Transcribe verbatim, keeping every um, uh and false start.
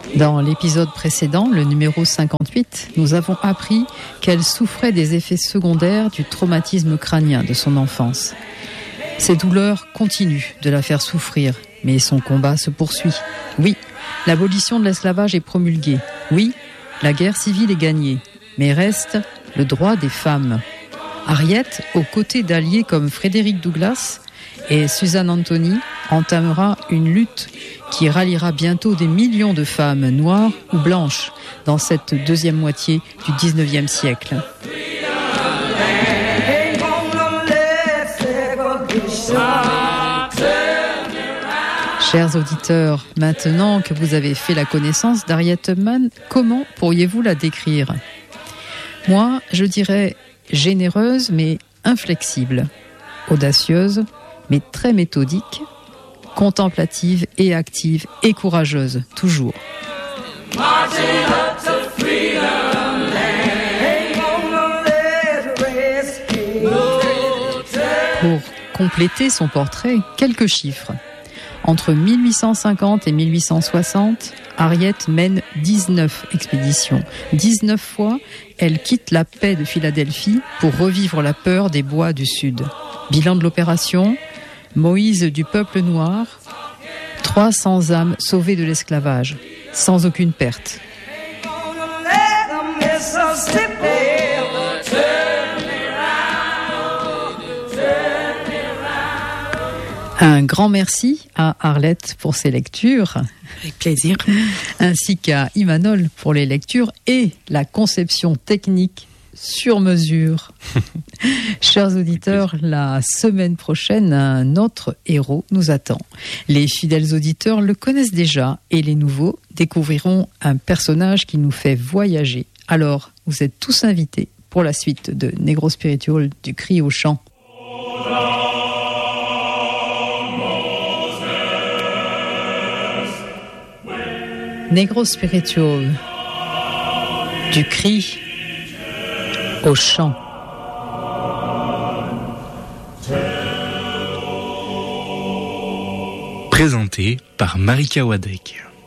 Dans l'épisode précédent, le numéro cinquante-huit, nous avons appris qu'elle souffrait des effets secondaires du traumatisme crânien de son enfance. Ces douleurs continuent de la faire souffrir, mais son combat se poursuit. Oui, l'abolition de l'esclavage est promulguée. Oui, la guerre civile est gagnée. Mais reste le droit des femmes. Harriet, aux côtés d'alliés comme Frédéric Douglass et Susan Anthony, entamera une lutte qui ralliera bientôt des millions de femmes noires ou blanches dans cette deuxième moitié du dix-neuvième siècle. Chers auditeurs, maintenant que vous avez fait la connaissance d'Harriet Tubman, comment pourriez-vous la décrire ? Moi, je dirais généreuse mais inflexible, audacieuse mais très méthodique, contemplative et active et courageuse, toujours. Pour compléter son portrait, quelques chiffres. Entre mille huit cent cinquante et mille huit cent soixante, Harriet mène dix-neuf expéditions. dix-neuf fois, elle quitte la paix de Philadelphie pour revivre la peur des bois du Sud. Bilan de l'opération, Moïse du peuple noir, trois cents âmes sauvées de l'esclavage, sans aucune perte. Un grand merci à Arlette pour ses lectures. Avec plaisir. Ainsi qu'à Imanol pour les lectures et la conception technique sur mesure. Chers auditeurs, la semaine prochaine, un autre héros nous attend. Les fidèles auditeurs le connaissent déjà et les nouveaux découvriront un personnage qui nous fait voyager. Alors, vous êtes tous invités pour la suite de Negro Spiritual du cri au chant. Negro Spiritual, du cri au chant. Présenté par Marika Wadek.